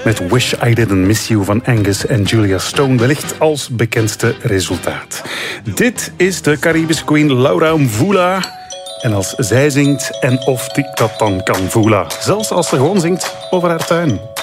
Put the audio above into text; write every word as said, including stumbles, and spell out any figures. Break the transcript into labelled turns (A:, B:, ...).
A: met Wish I Didn't Miss You van Angus en Julia Stone, wellicht als bekendste resultaat. Dit is de Caribische Queen Laura Mvula. En als zij zingt en of ik dat dan kan voelen. Zelfs als ze gewoon zingt over haar tuin.